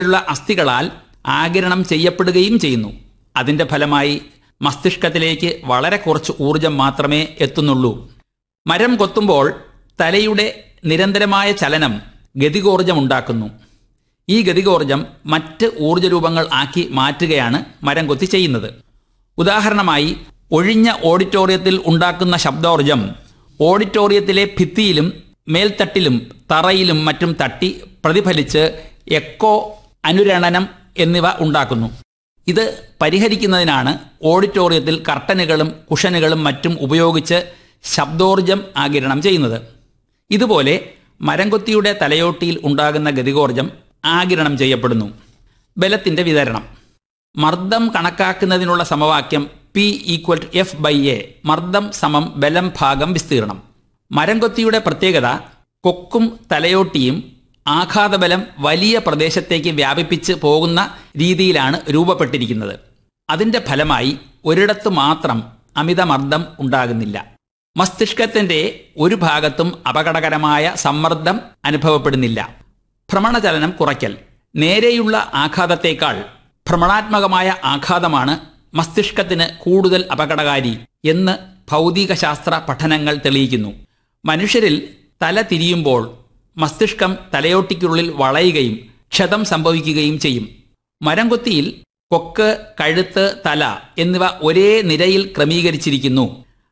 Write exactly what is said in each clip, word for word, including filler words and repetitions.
ഉള്ള അസ്ഥികളാൽ ആഗിരണം ചെയ്യപ്പെടുകയും ചെയ്യുന്നു. അതിന്റെ ഫലമായി മസ്തിഷ്കത്തിലേക്ക് വളരെ കുറച്ച് ഊർജം മാത്രമേ എത്തുന്നുള്ളൂ. മരം കൊത്തുമ്പോൾ തലയുടെ നിരന്തരമായ ചലനം ഗതികോർജം ഉണ്ടാക്കുന്നു. ഈ ഗതികോർജം മറ്റ് ഊർജ്ജരൂപങ്ങൾ ആക്കി മാറ്റുകയാണ് മരം കൊത്തി ചെയ്യുന്നത്. ഉദാഹരണമായി, ഒഴിഞ്ഞ ഓഡിറ്റോറിയത്തിൽ ഉണ്ടാക്കുന്ന ശബ്ദോർജം ഓഡിറ്റോറിയത്തിലെ ഭിത്തിയിലും മേൽത്തട്ടിലും തറയിലും മറ്റും തട്ടി പ്രതിഫലിച്ച് എക്കോ, അനുരണനം എന്നിവ ഉണ്ടാക്കുന്നു. ഇത് പരിഹരിക്കുന്നതിനാണ് ഓഡിറ്റോറിയത്തിൽ കർട്ടനുകളും കുഷനുകളും മറ്റും ഉപയോഗിച്ച് ശബ്ദോർജം ആഗിരണം ചെയ്യുന്നത്. ഇതുപോലെ മരംകൊത്തിയുടെ തലയോട്ടിയിൽ ഉണ്ടാകുന്ന ഗതികോർജം ആഗിരണം ചെയ്യപ്പെടുന്നു. ബലത്തിന്റെ വിതരണം. മർദ്ദം കണക്കാക്കുന്നതിനുള്ള സമവാക്യം P equal to F by A, മർദ്ദം സമം ബലം ഭാഗം വിസ്തീർണം. മരംകൊത്തിയുടെ പ്രത്യേകത കൊക്കും തലയോട്ടിയും ആഘാതബലം വലിയ പ്രദേശത്തേക്ക് വ്യാപിപ്പിച്ച് പോകുന്ന രീതിയിലാണ് രൂപപ്പെട്ടിരിക്കുന്നത്. അതിന്റെ ഫലമായി ഒരിടത്തു മാത്രം അമിതമർദ്ദം ഉണ്ടാകുന്നില്ല. മസ്തിഷ്കത്തിന്റെ ഒരു ഭാഗത്തും അപകടകരമായ സമ്മർദ്ദം അനുഭവപ്പെടുന്നില്ല. ഭ്രമണചലനം കുറയ്ക്കൽ. നേരെയുള്ള ആഘാതത്തേക്കാൾ ഭ്രമണാത്മകമായ ആഘാതമാണ് മസ്തിഷ്കത്തിന് കൂടുതൽ അപകടകാരി എന്ന് ഭൗതികശാസ്ത്ര പഠനങ്ങൾ തെളിയിക്കുന്നു. മനുഷ്യരിൽ തല തിരിയുമ്പോൾ മസ്തിഷ്കം തലയോട്ടിക്കുള്ളിൽ വളയുകയും ക്ഷതം സംഭവിക്കുകയും ചെയ്യും. മരംകൊത്തിയിൽ കൊക്ക്, കഴുത്ത്, തല എന്നിവ ഒരേ നിരയിൽ ക്രമീകരിച്ചിരിക്കുന്നു.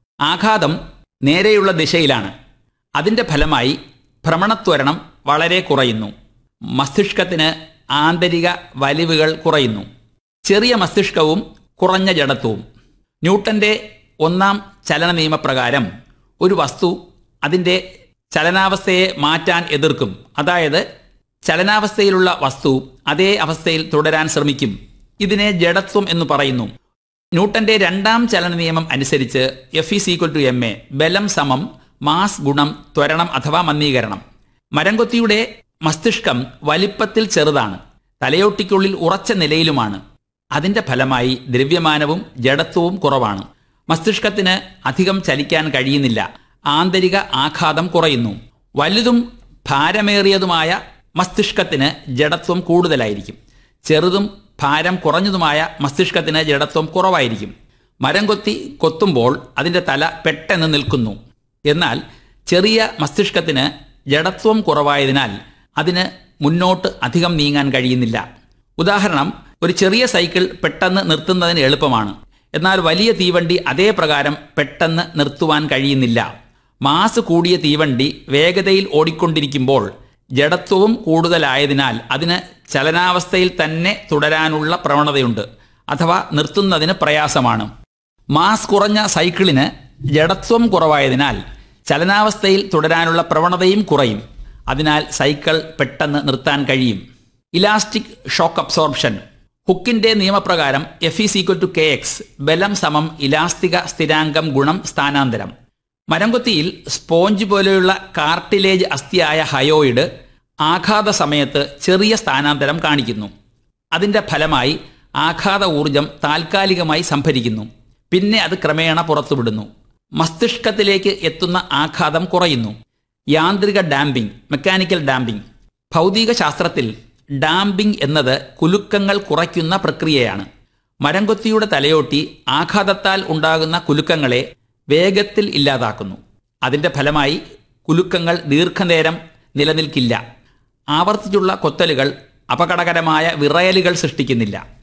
ആഘാതം നേരെയുള്ള ദിശയിലാണ്. അതിന്റെ ഫലമായി ഭ്രമണത്വരണം വളരെ കുറയുന്നു. മസ്തിഷ്കത്തിന് ആന്തരിക വലിവുകൾ കുറയുന്നു. ചെറിയ മസ്തിഷ്കവും കുറഞ്ഞ ജഡത്വവും. ന്യൂട്ടന്റെ ഒന്നാം ചലന നിയമപ്രകാരം ഒരു വസ്തു അതിൻ്റെ ചലനാവസ്ഥയെ മാറ്റാൻ എതിർക്കും. അതായത് ചലനാവസ്ഥയിലുള്ള വസ്തു അതേ അവസ്ഥയിൽ തുടരാൻ ശ്രമിക്കും. ഇതിനെ ജഡത്വം എന്ന് പറയുന്നു. ന്യൂട്ടന്റെ രണ്ടാം ചലന നിയമം അനുസരിച്ച് F is equal to M A, ബലം സമം മാസ് ഗുണം ത്വരണം അഥവാ മന്ദീകരണം. മരംകൊത്തിയുടെ മസ്തിഷ്കം വലിപ്പത്തിൽ ചെറുതാണ്, തലയോട്ടിക്കുള്ളിൽ ഉറച്ച നിലയിലുമാണ്. അതിന്റെ ഫലമായി ദ്രവ്യമാനവും ജഡത്വവും കുറവാണ്. മസ്തിഷ്കത്തിന് അധികം ചലിക്കാൻ കഴിയുന്നില്ല. ആന്തരിക ആഘാതം കുറയുന്നു. വലുതും ഭാരമേറിയതുമായ മസ്തിഷ്കത്തിന് ജഡത്വം കൂടുതലായിരിക്കും. ചെറുതും ഭാരം കുറഞ്ഞതുമായ മസ്തിഷ്കത്തിന് ജഡത്വം കുറവായിരിക്കും. മരംകൊത്തി കൊത്തുമ്പോൾ അതിൻ്റെ തല പെട്ടെന്ന് നിൽക്കുന്നു. എന്നാൽ ചെറിയ മസ്തിഷ്കത്തിന് ജഡത്വം കുറവായതിനാൽ അതിന് മുന്നോട്ട് അധികം നീങ്ങാൻ കഴിയുന്നില്ല. ഉദാഹരണം, ഒരു ചെറിയ സൈക്കിൾ പെട്ടെന്ന് നിർത്തുന്നതിന് എളുപ്പമാണ്. എന്നാൽ വലിയ തീവണ്ടി അതേ പ്രകാരം പെട്ടെന്ന് നിർത്തുവാൻ കഴിയുന്നില്ല. മാസ് കൂടിയ തീവണ്ടി വേഗതയിൽ ഓടിക്കൊണ്ടിരിക്കുമ്പോൾ ജഡത്വവും കൂടുതലായതിനാൽ അതിന് ചലനാവസ്ഥയിൽ തന്നെ തുടരാനുള്ള പ്രവണതയുണ്ട്, അഥവാ നിർത്തുന്നതിന് പ്രയാസമാണ്. മാസ് കുറഞ്ഞ സൈക്കിളിന് ജഡത്വം കുറവായതിനാൽ ചലനാവസ്ഥയിൽ തുടരാനുള്ള പ്രവണതയും കുറയും. അതിനാൽ സൈക്കിൾ പെട്ടെന്ന് നിർത്താൻ കഴിയും. Elastic shock absorption. ഹുക്കിന്റെ നിയമപ്രകാരം F is equal to K X, ബലം സമം ഇലാസ്തിക സ്ഥിരാങ്കം ഗുണം സ്ഥാനാന്തരം. മരംകൊത്തിയിൽ സ്പോഞ്ച് പോലെയുള്ള കാർട്ടിലേജ് അസ്ഥിയായ ഹയോയിഡ് ആഘാത സമയത്ത് ചെറിയ സ്ഥാനാന്തരം കാണിക്കുന്നു. അതിന്റെ ഫലമായി ആഘാത ഊർജം താൽക്കാലികമായി സംഭരിക്കുന്നു. പിന്നെ അത് ക്രമേണ പുറത്തുവിടുന്നു. മസ്തിഷ്കത്തിലേക്ക് എത്തുന്ന ആഘാതം കുറയുന്നു. യാന്ത്രിക ഡാമ്പിംഗ്, മെക്കാനിക്കൽ ഡാമ്പിംഗ്. ഭൗതിക ശാസ്ത്രത്തിൽ ഡാമ്പിംഗ് എന്നത് കുലുക്കങ്ങൾ കുറയ്ക്കുന്ന പ്രക്രിയയാണ്. മരംകൊത്തിയുടെ തലയോട്ടി ആഘാതത്താൽ ഉണ്ടാകുന്ന കുലുക്കങ്ങളെ വേഗത്തിൽ ഇല്ലാതാക്കുന്നു. അതിന്റെ ഫലമായി കുലുക്കങ്ങൾ ദീർഘനേരം നിലനിൽക്കില്ല. ആവർത്തിച്ചുള്ള കൊത്തലുകൾ അപകടകരമായ വിറയലുകൾ സൃഷ്ടിക്കുന്നില്ല.